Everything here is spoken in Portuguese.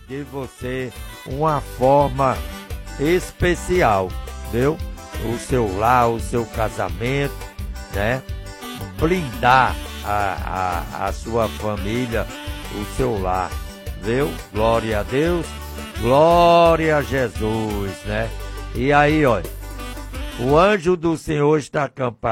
de você uma forma especial, viu? O seu lar, o seu casamento, né? Blindar a sua família, o seu lar, viu? Glória a Deus, glória a Jesus, né? E aí, olha, o anjo do Senhor está acampado